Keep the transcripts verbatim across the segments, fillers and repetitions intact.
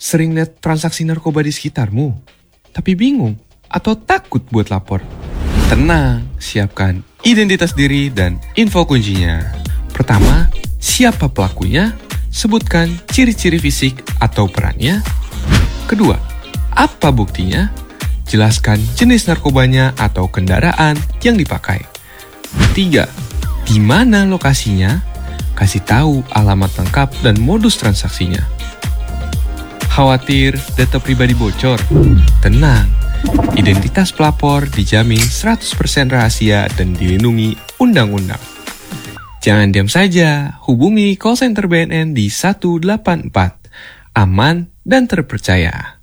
Sering lihat transaksi narkoba di sekitarmu, tapi bingung atau takut buat lapor? Tenang, siapkan identitas diri dan info kuncinya. Pertama, siapa pelakunya? Sebutkan ciri-ciri fisik atau perannya. Kedua, apa buktinya? Jelaskan jenis narkobanya atau kendaraan yang dipakai. Tiga, di mana lokasinya? Kasih tahu alamat lengkap dan modus transaksinya. Khawatir data pribadi bocor? Tenang, identitas pelapor dijamin seratus persen rahasia dan dilindungi undang-undang. Jangan diam saja, hubungi call center B N N di satu delapan empat. Aman dan terpercaya.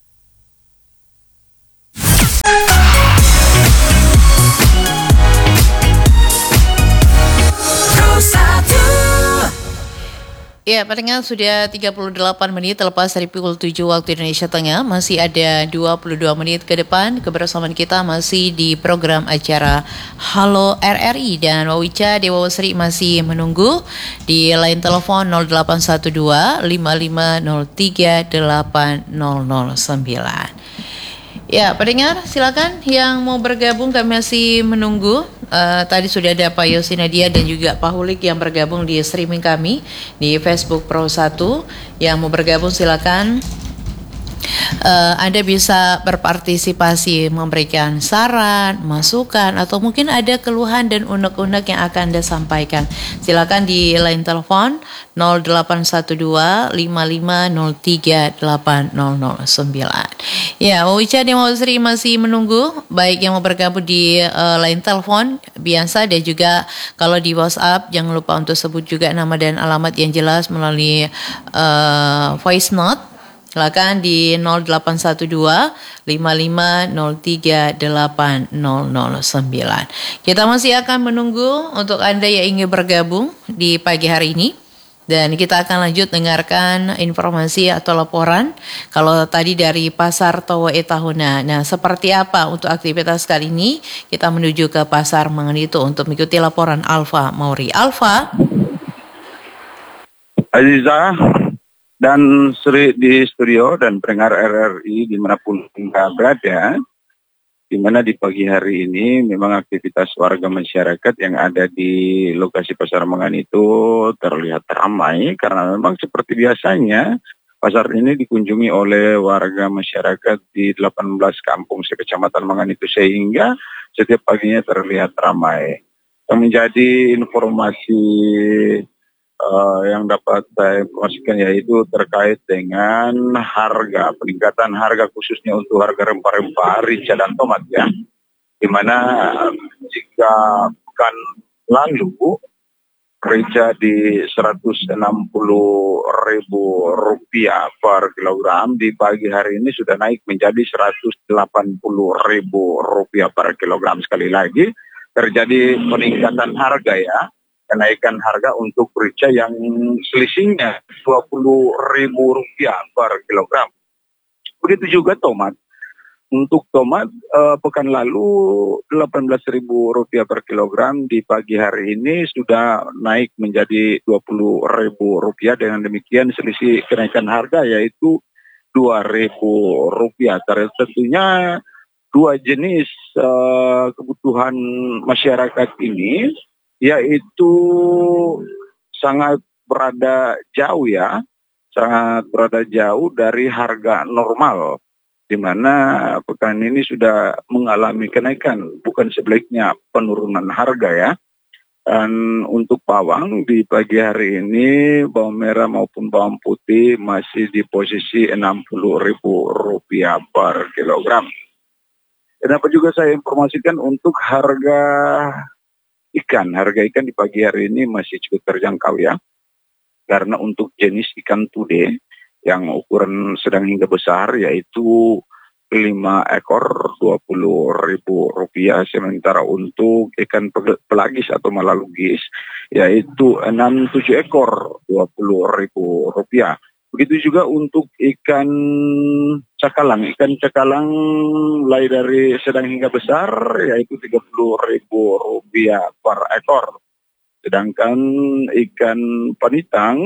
Ya, pendengar sudah tiga puluh delapan menit terlepas dari pukul tujuh waktu Indonesia Tengah. Masih ada dua puluh dua menit ke depan. Kebersamaan kita masih di program acara Halo R R I. Dan Wawica Dewa Sri masih menunggu di line telepon nol delapan satu dua lima lima nol tiga delapan nol nol sembilan. Ya, pendengar silakan yang mau bergabung, kami masih menunggu. Uh, tadi sudah ada Pak Yosi Nadia dan juga Pak Hulik yang bergabung di streaming kami di Facebook Pro satu. Yang mau bergabung silakan. Uh, Anda bisa berpartisipasi, memberikan saran, masukan, atau mungkin ada keluhan dan unek-unek yang akan Anda sampaikan. Silakan di line telepon nol delapan satu dua lima lima nol tiga delapan nol nol sembilan. Ya, Wawica dan Sri masih menunggu, baik yang mau bergabung di uh, line telepon biasa dan juga kalau di WhatsApp jangan lupa untuk sebut juga nama dan alamat yang jelas melalui uh, voice note. Silakan di nol delapan satu dua lima lima nol tiga delapan nol nol sembilan. Kita masih akan menunggu untuk Anda yang ingin bergabung di pagi hari ini. Dan kita akan lanjut dengarkan informasi atau laporan. Kalau tadi dari Pasar Towo Tahuna. Nah, seperti apa untuk aktivitas kali ini? Kita menuju ke Pasar Mangan itu untuk mengikuti laporan Alfa Mauri. Alfa. Aziza dan Sri di studio dan pendengar R R I dimanapun Anda berada, di mana di pagi hari ini memang aktivitas warga masyarakat yang ada di lokasi Pasar Mangan itu terlihat ramai karena memang seperti biasanya pasar ini dikunjungi oleh warga masyarakat di delapan belas kampung sekecamatan Mangan itu sehingga setiap paginya terlihat ramai. Yang menjadi informasi Uh, yang dapat saya informasikan yaitu terkait dengan harga, peningkatan harga khususnya untuk harga rempah-rempah, rica dan tomat ya. Dimana jika pekan lalu rica di seratus enam puluh ribu rupiah per kilogram, di pagi hari ini sudah naik menjadi seratus delapan puluh ribu rupiah per kilogram. Sekali lagi terjadi peningkatan harga ya. Kenaikan harga untuk rica yang selisihnya dua puluh ribu rupiah per kilogram. Begitu juga tomat. Untuk tomat eh, pekan lalu delapan belas ribu rupiah per kilogram, di pagi hari ini sudah naik menjadi dua puluh ribu rupiah. Dengan demikian selisih kenaikan harga yaitu dua ribu rupiah. Tentunya dua jenis eh, kebutuhan masyarakat ini yaitu sangat berada jauh ya, sangat berada jauh dari harga normal, di mana pekan ini sudah mengalami kenaikan, bukan sebaliknya penurunan harga ya. Dan untuk bawang di pagi hari ini, bawang merah maupun bawang putih masih di posisi enam puluh ribu rupiah per kilogram. Dan apa juga saya informasikan untuk harga ikan, harga ikan di pagi hari ini masih cukup terjangkau ya. Karena untuk jenis ikan tude yang ukuran sedang hingga besar yaitu lima ekor dua puluh ribu rupiah. Sementara untuk ikan pelagis atau malalugis yaitu enam tujuh ekor dua puluh ribu rupiah. Begitu juga untuk ikan cakalang. Ikan cakalang mulai dari sedang hingga besar yaitu tiga puluh ribu rupiah per ekor. Sedangkan ikan panitang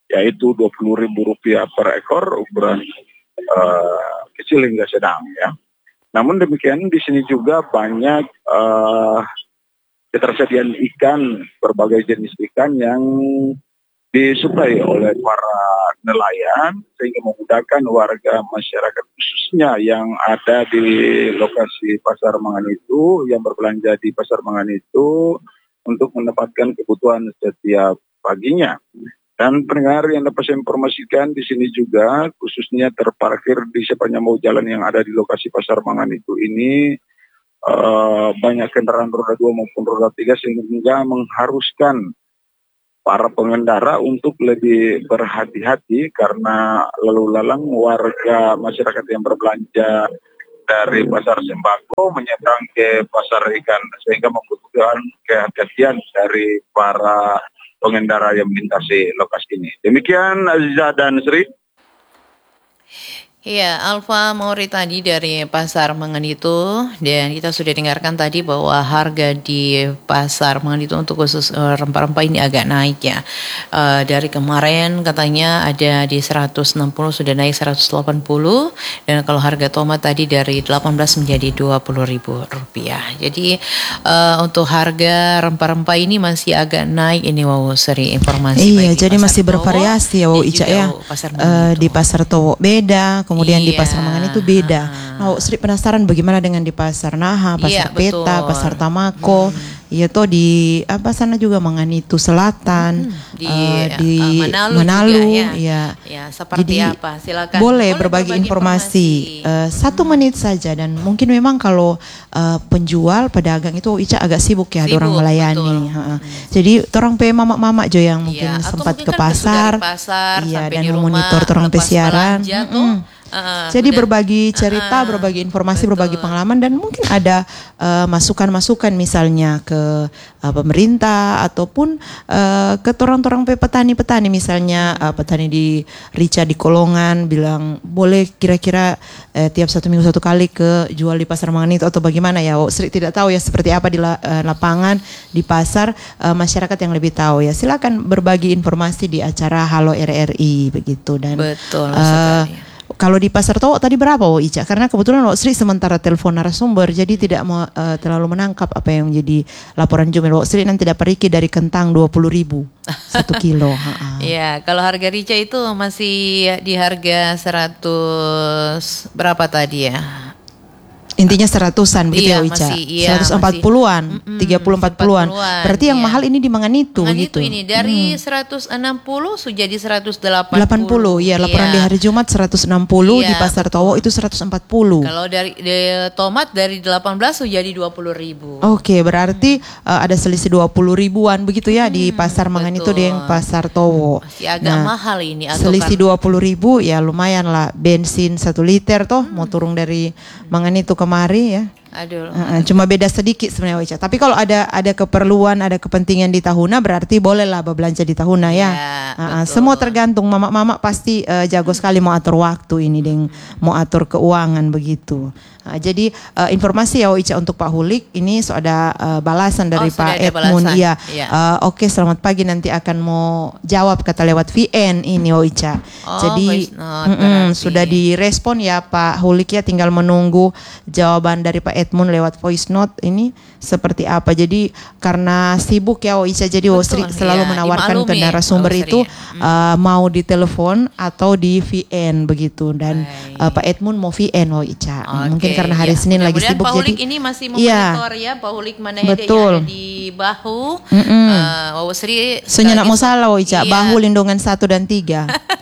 yaitu dua puluh ribu rupiah per ekor ukuran uh, kecil hingga sedang ya. Namun demikian di sini juga banyak uh, ketersediaan ikan, berbagai jenis ikan yang disuplai oleh para nelayan sehingga memudahkan warga masyarakat khususnya yang ada di lokasi Pasar Mangan itu, yang berbelanja di Pasar Mangan itu untuk mendapatkan kebutuhan setiap paginya. Dan pendengar yang dapat saya informasikan di sini juga khususnya terparkir di sepanjang bahu jalan yang ada di lokasi Pasar Mangan itu ini uh, banyak kendaraan roda dua maupun roda tiga sehingga mengharuskan para pengendara untuk lebih berhati-hati karena lalu lalang warga masyarakat yang berbelanja dari pasar sembako menyeberang ke pasar ikan sehingga membutuhkan kehati-hatian dari para pengendara yang melintasi lokasi ini. Demikian Aziza dan Sri. Iya, Alfa Mauri tadi dari Pasar Mangan itu, dan kita sudah dengarkan tadi bahwa harga di Pasar Mangan itu untuk khusus uh, rempah-rempah ini agak naik ya. Uh, dari kemarin katanya ada di seratus enam puluh sudah naik seratus delapan puluh, dan kalau harga tomat tadi dari delapan belas menjadi dua puluh ribu rupiah. Jadi uh, untuk harga rempah-rempah ini masih agak naik ini, wow, seri informasi. Iya, jadi masih Towo, bervariasi ya, wow, Ica ya. Pasar uh, di Pasar Towo beda, kemudian iya. di Pasar Mangan itu beda. Nah, Sri penasaran bagaimana dengan di Pasar Naha, Pasar iya, Peta, betul. Pasar Tamako. Hmm. Iya toh di apa sana juga Mangan itu Selatan, hmm, di, uh, di uh, Manalu, Manalu juga, ya. Ya. Ya, seperti jadi, apa? Silakan. Boleh, boleh berbagi, berbagi informasi, informasi. Uh, satu hmm. menit saja, dan mungkin memang kalau uh, penjual pedagang itu Ica agak sibuk ya, sibuk, orang melayani. Hmm. Jadi orang pe mama-mama jo yang mungkin ya, sempat mungkin ke kan pasar, pasar, iya, dan memonitor orang pe siaran. Uh, Jadi udah, berbagi cerita, uh, berbagi informasi, betul. berbagi pengalaman, dan mungkin ada uh, masukan-masukan misalnya ke uh, pemerintah ataupun uh, ke orang-orang petani-petani, misalnya uh, petani di Rica di Kolongan bilang boleh kira-kira uh, tiap satu minggu satu kali ke jual di Pasar Mangan itu atau bagaimana ya? Oh, Sri tidak tahu ya seperti apa di la, uh, lapangan di pasar, uh, masyarakat yang lebih tahu ya. Silakan berbagi informasi di acara Halo R R I begitu. Dan betul. Uh, Kalau di Pasar Towo tadi berapa, Wo Ica? Karena kebetulan Wo Sri sementara telepon narasumber, jadi tidak mau uh, terlalu menangkap apa yang menjadi laporan Jumel. Wo Sri nanti dapat Riki dari kentang dua puluh ribu satu kilo. Iya, kalau harga rica itu masih di harga seratus berapa tadi ya? Intinya seratusan begitu iya, ya Ica? Masih, iya, seratus empat puluhan, tiga puluh empat puluhan. Berarti yang iya. mahal ini di Mangan itu Mangan gitu. itu ini dari hmm. seratus enam puluh sudah jadi seratus delapan puluh. delapan puluh, ya laporan iya. di hari Jumat seratus enam puluh, iya, di Pasar Towo itu seratus empat puluh. Kalau dari de, tomat dari delapan belas sudah jadi dua puluh ribu. Oke, berarti hmm. uh, ada selisih dua puluh ribuan begitu ya hmm, di Pasar Mangan betul. Itu dengan Pasar Towo. Masih agak nah, mahal ini. Selisih dua puluh ribu ya lumayan lah, bensin satu liter toh hmm. mau turun dari Mangan itu kemari ya. Aduh. Uh, cuma beda sedikit sebenarnya Ica. Tapi kalau ada ada keperluan, ada kepentingan di Tahuna, berarti bolehlah belanja di Tahuna ya. ya uh, semua tergantung, mama-mama pasti uh, jago sekali mau atur waktu ini, deng mau atur keuangan begitu. Uh, jadi uh, informasi ya Ica untuk Pak Hulik ini so ada uh, balasan dari oh, Pak Edmund. Iya. Ya. Uh, Oke, okay, selamat pagi, nanti akan mau jawab kata lewat V N ini Ica. Oh, jadi note, sudah direspon ya Pak Hulik ya, tinggal menunggu jawaban dari Pak Edmund lewat voice note ini seperti apa. Jadi karena sibuk ya Ica, jadi Betul, Sri selalu ya, menawarkan ke narasumber oh, itu hmm. uh, mau di telepon atau di V N begitu, dan uh, Pak Edmund mau V N Ica. Okay, mungkin karena hari ya. Senin lagi sibuk, Pak jadi Hulik ini masih memonitor ya, ya Pak Hulik mana yang ada di bahu. Mm-hmm. Uh, Sri Soalnya nak mau salah Ica, iya. bahu lindungan satu dan tiga.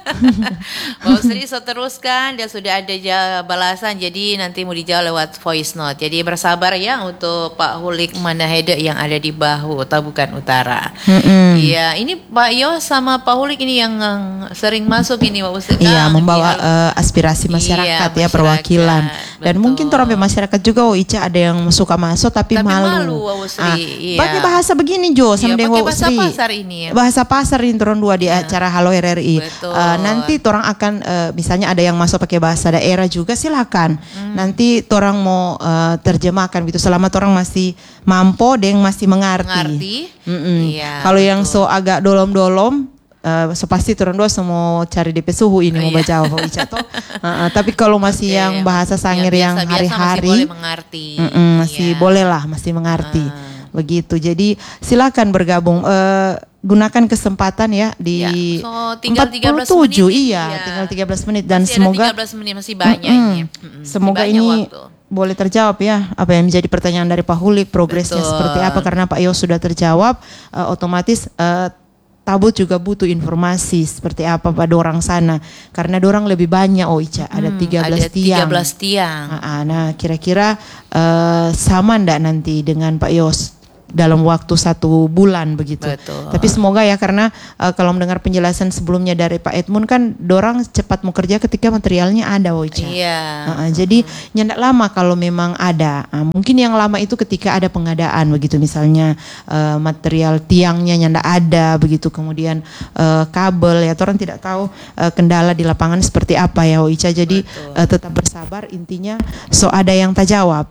Pak Sri so teruskan, dia sudah ada balasan, jadi nanti mau dijawab lewat voice note. Jadi bersabar ya untuk Pak Hulik Manahede yang ada di bahu atau bukan utara. Iya, mm-hmm. ini Pak Yo sama Pak Hulik ini yang sering masuk ini Pak Ustaz. Iya, membawa uh, aspirasi masyarakat iya, ya, perwakilan. Betul. Dan mungkin orang masyarakat juga, oh Ica ada yang suka masuk tapi, tapi malu. malu ah, iya. Pakai bahasa begini Jo, sama iya, dengan bahasa pasar ini. Ya. Bahasa pasar ini turun dua di ya. acara Halo R R I. Uh, nanti orang akan uh, misalnya ada yang masuk pakai bahasa daerah juga, silakan. Hmm. Nanti orang mau uh, terjemahkan gitu, selama orang masih mampu dan masih mengerti. Mengerti. Iya, kalau yang so agak dolom-dolom uh, so pasti turun dua semua cari D P suhu ini mau baca apa Ica toh. Uh, uh, tapi kalau masih okay. yang bahasa Sangir yang, yang hari-hari masih boleh mengerti. Mm -mm, masih yeah. boleh lah, masih mengerti. Uh. Begitu. Jadi silakan bergabung. Uh, gunakan kesempatan ya di ya. So, tinggal empat puluh tujuh menit, iya, ya. tinggal tiga belas menit dan masih semoga tiga belas menit masih banyak mm, ini. Mm, semoga banyak ini waktu. Boleh terjawab ya apa yang menjadi pertanyaan dari Pak Hulik, progresnya Betul. seperti apa, karena Pak Yos sudah terjawab, uh, otomatis uh, Tabut juga butuh informasi seperti apa pada orang sana karena dorang lebih banyak oh Ica, ada hmm, tiga belas ada tiang. tiga belas tiang. Nah, nah kira-kira uh, sama ndak nanti dengan Pak Yos dalam waktu satu bulan begitu. Betul. Tapi semoga ya karena uh, kalau mendengar penjelasan sebelumnya dari Pak Edmund kan dorang cepat mau kerja ketika materialnya ada Oica. Iya. Uh, uh, jadi hmm. nyandak lama kalau memang ada. Uh, mungkin yang lama itu ketika ada pengadaan begitu, misalnya uh, material tiangnya nyandak ada begitu, kemudian uh, kabel ya orang tidak tahu uh, kendala di lapangan seperti apa ya Oica. Jadi uh, tetap bersabar, intinya so ada yang tak jawab.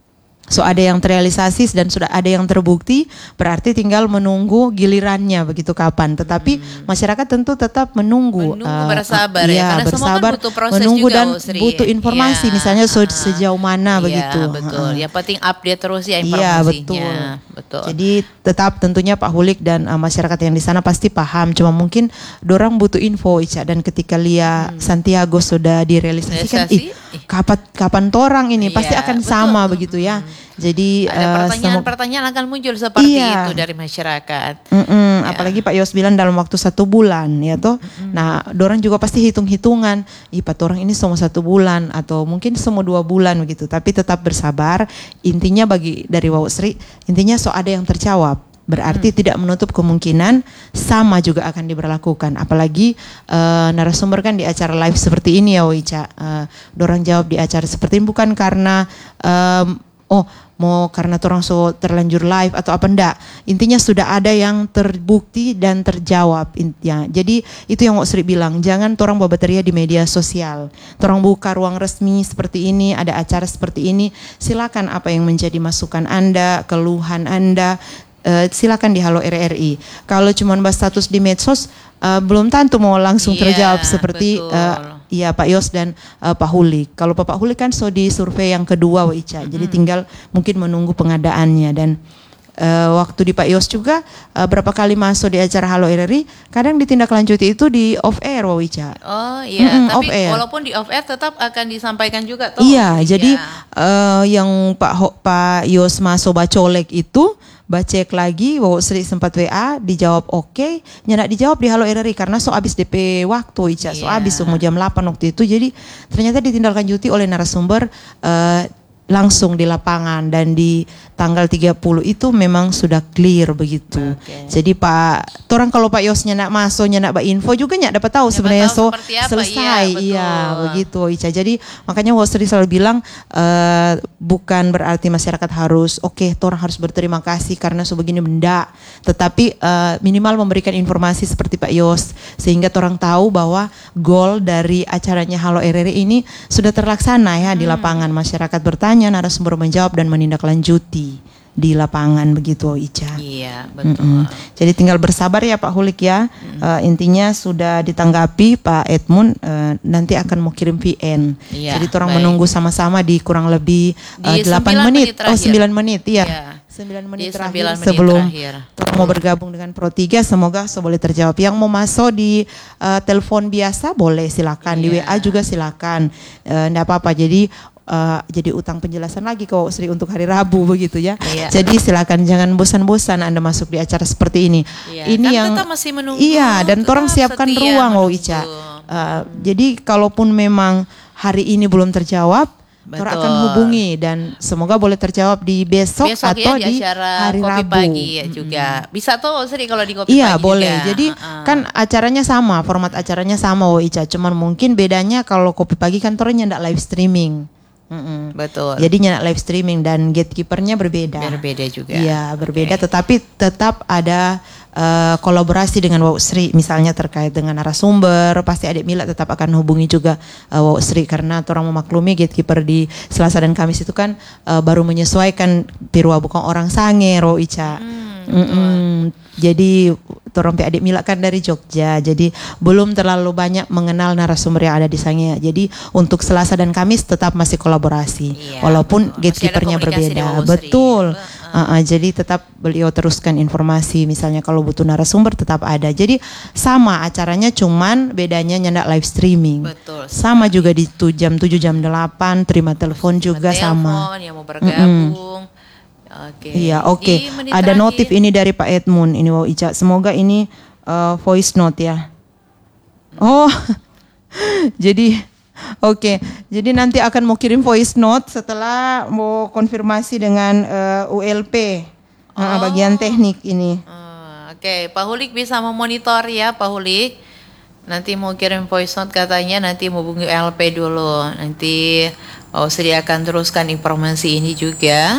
So ada yang terrealisasi dan sudah ada yang terbukti, berarti tinggal menunggu gilirannya begitu kapan. Tetapi hmm. masyarakat tentu tetap menunggu, menunggu uh, bersabar ya, ya karena bersabar, semua kan butuh proses menunggu juga, dan Sri. butuh informasi, ya. misalnya so, sejauh mana ya, begitu. Betul. Uh, Yang penting update terus ya informasinya. Iya betul. betul. Jadi tetap tentunya Pak Hulik dan uh, masyarakat yang di sana pasti paham. Cuma mungkin dorang butuh info Ica, dan ketika Lia hmm. Santiago sudah direalisasikan, ih, kapan kapan torang ini iya, pasti akan betul. sama begitu ya. Hmm. Jadi ada pertanyaan-pertanyaan uh, akan muncul seperti iya. itu dari masyarakat. Ya. Apalagi Pak Yos bilang dalam waktu satu bulan, ya toh. Mm-mm. Nah, dorang juga pasti hitung-hitungan. Ih, Pak orang ini semua satu bulan atau mungkin semua dua bulan begitu. Tapi tetap bersabar. Intinya bagi dari Wawu Sri, intinya so ada yang terjawab. Berarti hmm. tidak menutup kemungkinan sama juga akan diberlakukan. Apalagi uh, narasumber kan di acara live seperti ini ya, Wica. Uh, dorang jawab di acara seperti ini bukan karena um, oh mau karena orang so terlanjur live atau apa enggak. Intinya sudah ada yang terbukti dan terjawab intinya. Jadi itu yang Wak Sri bilang, jangan orang bawa bateria di media sosial. Orang buka ruang resmi seperti ini, ada acara seperti ini, silakan apa yang menjadi masukan Anda, keluhan Anda, uh, silakan di Halo R R I. Kalau cuma bahas status di medsos, uh, belum tentu mau langsung yeah, terjawab seperti uh, iya Pak Yos dan uh, Pak Hulik. Kalau Pak Hulik kan so di survei yang kedua Wica, mm-hmm. jadi tinggal mungkin menunggu pengadaannya. Dan uh, waktu di Pak Yos juga uh, berapa kali masuk di acara Halo R R I, kadang ditindaklanjuti itu di off air Wica. Oh iya, mm-hmm, tapi walaupun di off air tetap akan disampaikan juga toh. Iya, iya. Jadi uh, yang Pak Ho, Pak Yos masuk bacolek itu bacek lagi, Wawu Sri sempat W A, dijawab oke, okay, nyenak dijawab di Halo R R I karena so abis D P waktu Ica, so yeah. abis semua jam delapan waktu itu, jadi ternyata ditindaklanjuti oleh narasumber uh, langsung di lapangan, dan di tanggal tiga puluh itu memang sudah clear begitu. Okay. Jadi Pak, orang kalau Pak Yosnya nak masuk, nak ba info juga nyak dapat tahu sebenarnya so selesai, iya, iya begitu Ica. Jadi makanya Wawu Sri selalu bilang uh, bukan berarti masyarakat harus oke, okay, orang harus berterima kasih karena so begini benda, tetapi uh, minimal memberikan informasi seperti Pak Yos sehingga orang tahu bahwa goal dari acaranya Halo R R I ini sudah terlaksana ya, hmm. di lapangan. Masyarakat bertanya, narasumber menjawab dan menindaklanjuti di lapangan begitu Ica. Iya betul. Mm-mm. Jadi tinggal bersabar ya Pak Hulik ya. Mm. Uh, intinya sudah ditanggapi Pak Edmund, uh, nanti akan mau kirim V N. Iya, jadi orang baik. menunggu sama-sama di kurang lebih uh, delapan menit, menit oh sembilan menit ya. Iya. sembilan menit di terakhir menit sebelum terakhir. Mau bergabung dengan Pro tiga, semoga so boleh terjawab. Yang mau masuk di uh, telepon biasa boleh silakan, iya. di W A juga silakan. Enggak uh, apa-apa. Jadi Uh, jadi utang penjelasan lagi ke Sri untuk hari Rabu begitu ya. Iya. Jadi silakan jangan bosan-bosan Anda masuk di acara seperti ini. Iya, ini kan yang tetap masih menunggu. Iya, dan orang siapkan ruang oh Ica. Uh, hmm. Jadi kalaupun memang hari ini belum terjawab, orang akan hubungi dan semoga boleh terjawab di besok, besok atau ya, di, di hari kopi Rabu pagi ya juga. Hmm. Bisa tuh Sri kalau di kopi iya, pagi. Iya boleh. juga. Jadi uh-uh. kan acaranya sama, format acaranya sama oh Ica. Cuman mungkin bedanya kalau kopi pagi kan tornya ndak live streaming. Mm-mm. Betul. Jadi nyenak live streaming dan gatekeepernya berbeda. Berbeda juga. Iya berbeda, okay. Tetapi tetap ada uh, kolaborasi dengan Wau Sri, misalnya terkait dengan narasumber, pasti Adik Mila tetap akan hubungi juga uh, Wau Sri, karena orang memaklumi gatekeeper di Selasa dan Kamis itu kan uh, baru menyesuaikan pirua bukan orang sange, Ro Ica. Hmm, jadi orang Adik Mila kan dari Jogja, jadi belum terlalu banyak mengenal narasumber yang ada di Sange. Jadi untuk Selasa dan Kamis tetap masih kolaborasi, iya, walaupun gatekeepernya berbeda. Betul. Uh, uh, jadi tetap beliau teruskan informasi. Misalnya kalau butuh narasumber tetap ada. Jadi sama acaranya, cuman bedanya nyendak live streaming. Betul. Sama juga di tu, jam tujuh jam delapan terima telepon juga telepon, sama. Yang mau bergabung. Mm-hmm. Oke. Iya, oke. Okay. Ada notif ini dari Pak Edmund. Ini Wau Ica. Semoga ini uh, voice note ya. Oh. Jadi oke. Okay. Jadi nanti akan mau kirim voice note setelah mau konfirmasi dengan uh, U L P. Oh. Uh, bagian teknik ini. Uh, oke, okay. Pak Hulik bisa memonitor ya, Pak Hulik. Nanti mau kirim voice note katanya, nanti mau hubungi U L P dulu. Nanti Pak Sri akan teruskan informasi ini juga.